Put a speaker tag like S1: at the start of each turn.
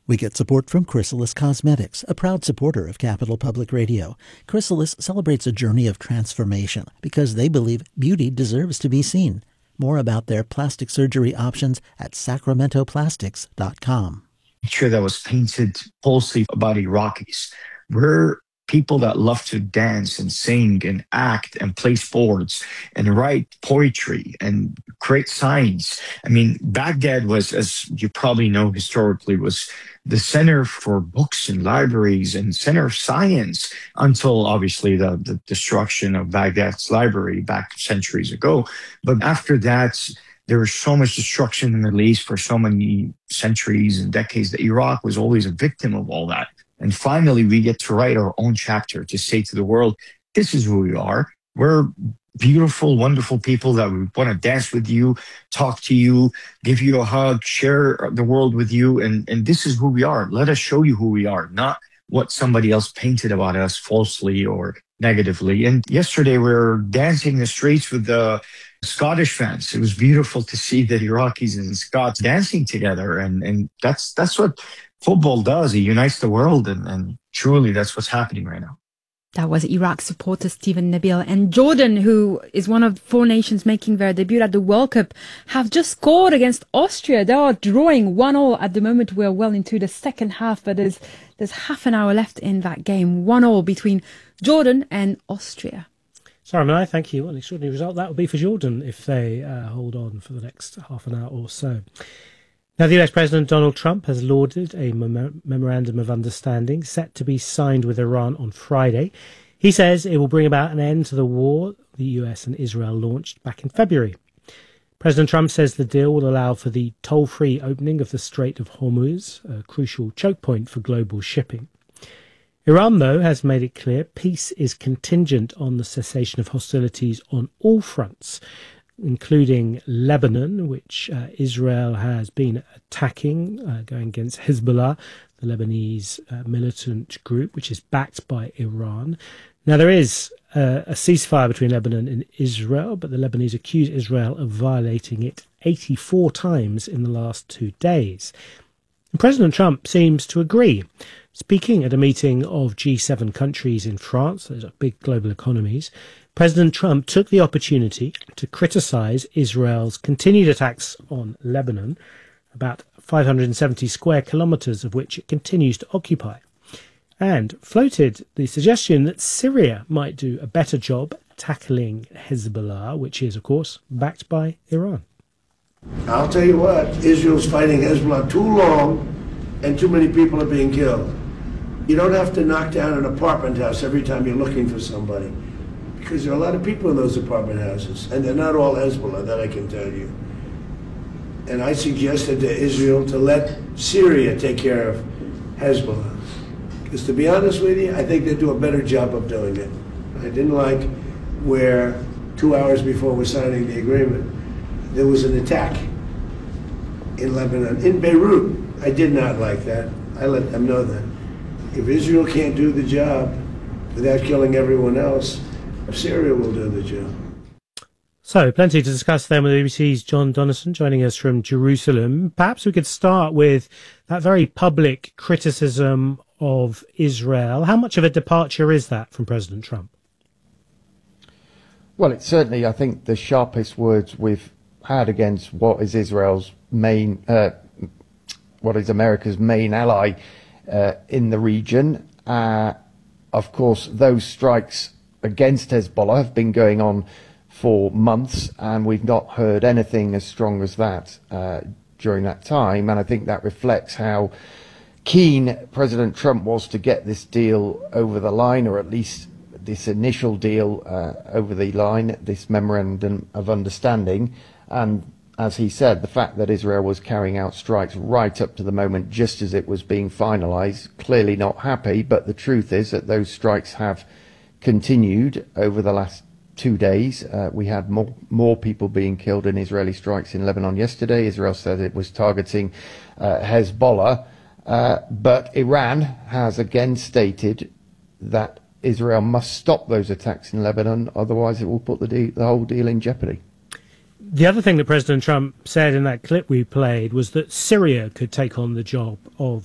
S1: We get support from Chrysalis Cosmetics, a proud supporter of Capital Public Radio. Chrysalis celebrates a journey of transformation because they believe beauty deserves to be seen. More about their plastic surgery options at sacramentoplastics.com.
S2: Picture that was painted falsely about Iraqis. We're people that love to dance and sing and act and play sports and write poetry and create signs. I mean, Baghdad was, as you probably know historically, was the center for books and libraries and center of science until obviously the destruction of Baghdad's library back centuries ago. But after that, there was so much destruction in the Middle East for so many centuries and decades that Iraq was always a victim of all that. And finally, we get to write our own chapter to say to the world, this is who we are. We're beautiful, wonderful people that we want to dance with you, talk to you, give you a hug, share the world with you. And this is who we are. Let us show you who we are, not what somebody else painted about us falsely or negatively. And yesterday, we were dancing the streets with the Scottish fans. It was beautiful to see the Iraqis and Scots dancing together. And that's what football does. It unites the world, and truly that's what's happening right now.
S3: That was Iraq supporter Stephen Nabil. And Jordan, who is one of 4 nations making their debut at the World Cup, have just scored against Austria. They are drawing 1-1 at the moment. We're well into the second half, but there's half an hour left in that game. 1-1 between Jordan and Austria.
S4: Sorry, Manai, thank you. What an extraordinary result that would be for Jordan if they hold on for the next half an hour or so. Now, the US President Donald Trump has lauded a memorandum of understanding set to be signed with Iran on Friday. He says it will bring about an end to the war the US and Israel launched back in February. President Trump says the deal will allow for the toll-free opening of the Strait of Hormuz, a crucial choke point for global shipping. Iran, though, has made it clear peace is contingent on the cessation of hostilities on all fronts, including Lebanon, which Israel has been attacking, going against Hezbollah, the Lebanese militant group, which is backed by Iran. Now, there is a ceasefire between Lebanon and Israel, but the Lebanese accuse Israel of violating it 84 times in the last 2 days. And President Trump seems to agree. Speaking at a meeting of G7 countries in France, those are big global economies, President Trump took the opportunity to criticize Israel's continued attacks on Lebanon, about 570 square kilometers of which it continues to occupy, and floated the suggestion that Syria might do a better job tackling Hezbollah, which is, of course, backed by Iran.
S5: I'll tell you what, Israel's fighting Hezbollah too long and too many people are being killed. You don't have to knock down an apartment house every time you're looking for somebody, because there are a lot of people in those apartment houses, and they're not all Hezbollah, that I can tell you. And I suggested to Israel to let Syria take care of Hezbollah. Because to be honest with you, I think they do a better job of doing it. I didn't like where 2 hours before we're signing the agreement, there was an attack in Lebanon, in Beirut. I did not like that. I let them know that. If Israel can't do the job without killing everyone else, Syria will do the job.
S4: So, plenty to discuss then with BBC's John Donison joining us from Jerusalem. Perhaps we could start with that very public criticism of Israel. How much of a departure is that from President Trump?
S6: Well, it's certainly, I think, the sharpest words we've had against what is Israel's main, what is America's main ally in the region. Of course, those strikes against Hezbollah have been going on for months, and we've not heard anything as strong as that during that time. And I think that reflects how keen President Trump was to get this deal over the line, or at least this initial deal over the line, this memorandum of understanding. And as he said, the fact that Israel was carrying out strikes right up to the moment just as it was being finalised, clearly not happy. But the truth is that those strikes have continued over the last 2 days. We had more people being killed in Israeli strikes in Lebanon yesterday. Israel said it was targeting Hezbollah. But Iran has again stated that Israel must stop those attacks in Lebanon, otherwise it will put the whole deal in jeopardy.
S4: The other thing that President Trump said in that clip we played was that Syria could take on the job of